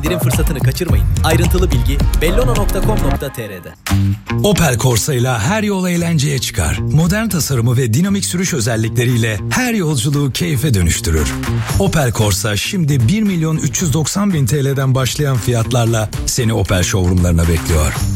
İndirim fırsatını kaçırmayın. Ayrıntılı bilgi bellona.com.tr'de. Opel Corsa ile her yol eğlenceye çıkar. Modern tasarımı ve dinamik sürüş özellikleriyle her yolculuğu keyfe dönüştürür. Opel Corsa şimdi 1.390.000 TL'den başlayan fiyatlarla seni Opel showroomlarına bekliyor.